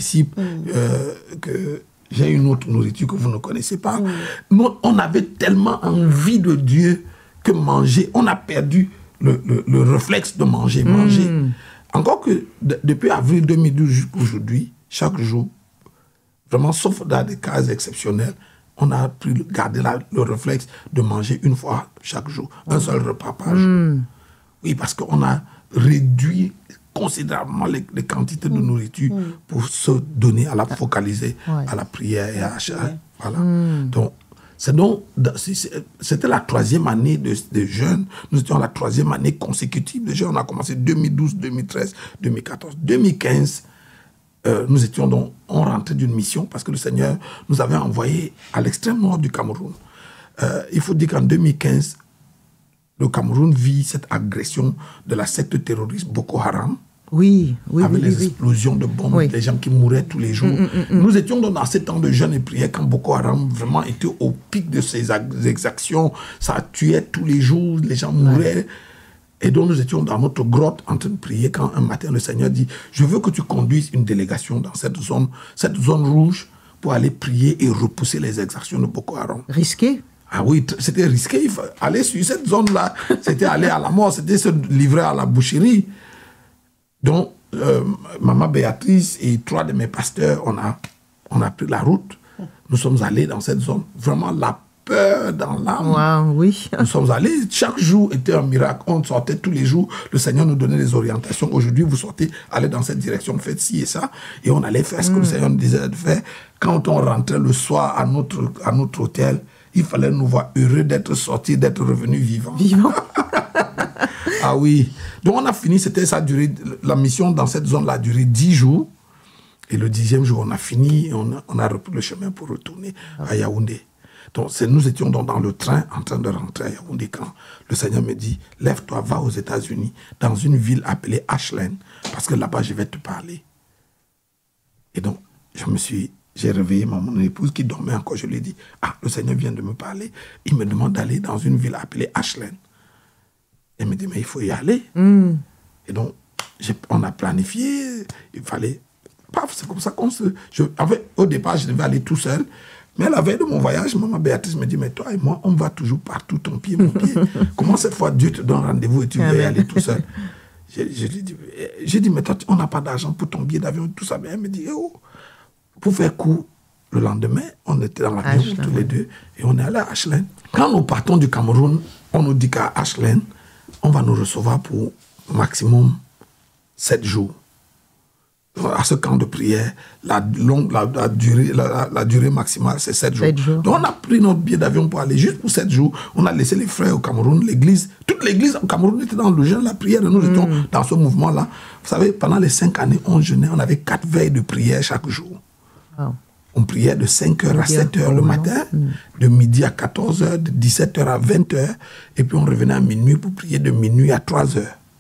participe, que j'ai une autre nourriture que vous ne connaissez pas. Nous, on avait tellement envie de Dieu que manger, on a perdu le réflexe de manger. Encore que depuis avril 2012 jusqu'à aujourd'hui, chaque jour, vraiment, sauf dans des cas exceptionnels, on a pu garder le réflexe de manger une fois chaque jour, un seul repas par jour. Oui, parce qu'on a réduit considérablement les quantités de nourriture pour se donner à la focaliser à la prière et à voilà. Donc, c'était la 3e année de jeûne. Nous étions à la 3e année consécutive de jeûne. On a commencé 2012, 2013, 2014. 2015, on rentrait d'une mission parce que le Seigneur nous avait envoyé à l'extrême nord du Cameroun. Il faut dire qu'en 2015, le Cameroun vit cette agression de la secte terroriste Boko Haram. Avec les explosions de bombes, les gens qui mouraient tous les jours. Nous étions dans ces temps de jeûne et prière quand Boko Haram vraiment était au pic de ses exactions. Ça tuait tous les jours, les gens mouraient. Et donc nous étions dans notre grotte en train de prier quand un matin le Seigneur dit « Je veux que tu conduises une délégation dans cette zone rouge pour aller prier et repousser les exactions de Boko Haram. » Risqué? Ah oui, c'était risqué. Aller sur cette zone-là, c'était aller à la mort, c'était se livrer à la boucherie. Donc, Maman Béatrice et 3 de mes pasteurs, on a pris la route. Nous sommes allés dans cette zone. Vraiment, la peur dans l'âme. Nous sommes allés. Chaque jour était un miracle. On sortait tous les jours. Le Seigneur nous donnait des orientations. Aujourd'hui, vous sortez, allez dans cette direction, faites ci et ça. Et on allait faire ce que le Seigneur nous disait de faire. Quand on rentrait le soir à notre hôtel, il fallait nous voir heureux d'être sortis, d'être revenus vivants. Ah oui. Donc on a fini, la mission dans cette zone-là a duré 10 jours. Et le 10e jour, on a fini, et on a repris le chemin pour retourner à Yaoundé. Donc nous étions dans le train en train de rentrer à Yaoundé quand le Seigneur me dit, lève-toi, va aux États-Unis, dans une ville appelée Ashland, parce que là-bas, je vais te parler. Et donc, j'ai réveillé mon épouse qui dormait encore. Je lui ai dit, le Seigneur vient de me parler. Il me demande d'aller dans une ville appelée Ashland. Elle me dit, mais il faut y aller. Et donc, on a planifié. Il fallait... c'est comme ça qu'on se... au départ, je devais aller tout seul. Mais à la veille de mon voyage, Maman Béatrice me dit, mais toi et moi, on va toujours partout, ton pied, mon pied. Comment cette fois Dieu te donne rendez-vous et tu veux y aller tout seul? J'ai dit, mais toi, on n'a pas d'argent pour ton billet d'avion et tout ça. Mais elle me dit, pour faire court, le lendemain, on était dans l'avion tous les deux et on est allé à Ashland. Quand nous partons du Cameroun, on nous dit qu'à Ashland, on va nous recevoir pour maximum 7 jours. À ce camp de prière, la durée maximale, c'est 7 jours. Donc on a pris notre billet d'avion pour aller juste pour 7 jours. On a laissé les frères au Cameroun, l'église. Toute l'église au Cameroun était dans le jeûne, la prière. Et nous étions dans ce mouvement-là. Vous savez, pendant les 5 années, on jeûnait. On avait 4 veilles de prière chaque jour. On priait de 5h à 7h le matin, de midi à 14h, de 17h à 20h. Et puis on revenait à minuit pour prier de minuit à 3h.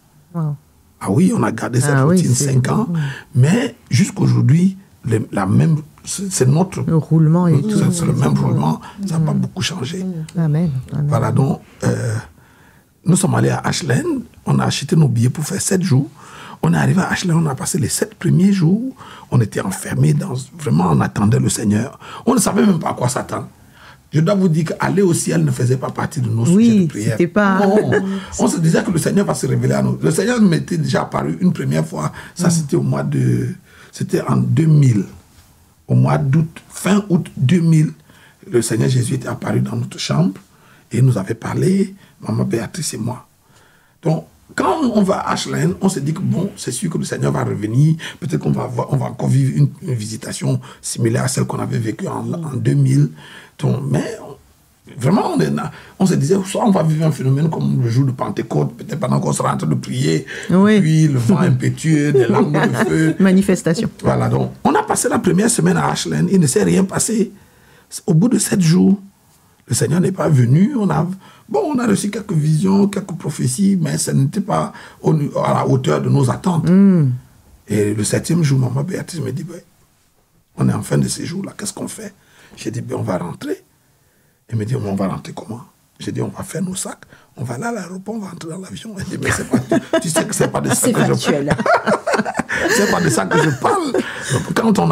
Ah oui, on a gardé cette routine 5 ans. Mais jusqu'aujourd'hui, c'est notre... Le roulement et tout. C'est le même roulement. Ça n'a pas beaucoup changé. Amen. Voilà, donc, nous sommes allés à Ashland. On a acheté nos billets pour faire 7 jours. On est arrivé à Ashland, on a passé les 7 premiers jours. On était enfermés, vraiment, on attendait le Seigneur. On ne savait même pas à quoi s'attendre. Je dois vous dire qu'aller au ciel ne faisait pas partie de nos sujets de prière. C'était pas... On se disait que le Seigneur va se révéler à nous. Le Seigneur m'était déjà apparu une première fois. Ça, c'était c'était en 2000. Au mois d'août, fin août 2000, le Seigneur Jésus était apparu dans notre chambre et nous avait parlé, Maman Béatrice et moi. Donc, quand on va à Ashland, on se dit que bon, c'est sûr que le Seigneur va revenir. Peut-être qu'on va encore vivre une visitation similaire à celle qu'on avait vécue en 2000. Donc, mais vraiment, on se disait, soit on va vivre un phénomène comme le jour de Pentecôte, peut-être pendant qu'on sera en train de prier, puis le vent impétueux, des langues de feu. Manifestation. Voilà, donc on a passé la première semaine à Ashland, il ne s'est rien passé. Au bout de 7 jours, le Seigneur n'est pas venu. On a reçu quelques visions, quelques prophéties, mais ça n'était pas à la hauteur de nos attentes. Et le 7e jour, Maman Béatrice me dit, on est en fin de ces jours-là, qu'est-ce qu'on fait? J'ai dit, on va rentrer. Elle me dit, on va rentrer comment? J'ai dit, on va faire nos sacs, on va aller à l'aéroport, on va rentrer dans l'avion. Elle dit, mais tu sais que c'est pas de ça que je parle. C'est pas de ça que je parle. Quand on